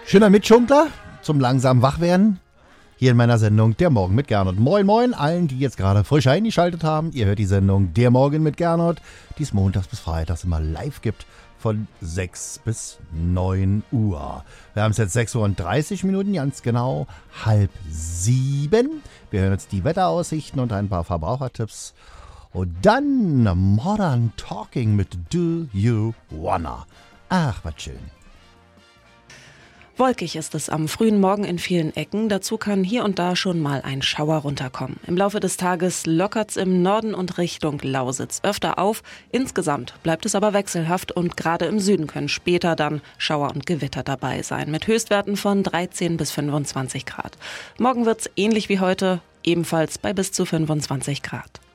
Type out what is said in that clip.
Schöner Mitschunkler zum langsam Wachwerden. Hier in meiner Sendung Der Morgen mit Gernot. Moin moin allen, die jetzt gerade frisch eingeschaltet haben. Ihr hört die Sendung Der Morgen mit Gernot, die es montags bis freitags immer live gibt von 6 bis 9 Uhr. Wir haben es jetzt 6:30 Uhr, ganz genau 6:30. Wir hören jetzt die Wetteraussichten und ein paar Verbrauchertipps. Und dann Modern Talking mit Do You Wanna. Ach, was schön. Wolkig ist es am frühen Morgen in vielen Ecken. Dazu kann hier und da schon mal ein Schauer runterkommen. Im Laufe des Tages lockert's im Norden und Richtung Lausitz öfter auf. Insgesamt bleibt es aber wechselhaft und gerade im Süden können später dann Schauer und Gewitter dabei sein. Mit Höchstwerten von 13 bis 25 Grad. Morgen wird's ähnlich wie heute, ebenfalls bei bis zu 25 Grad.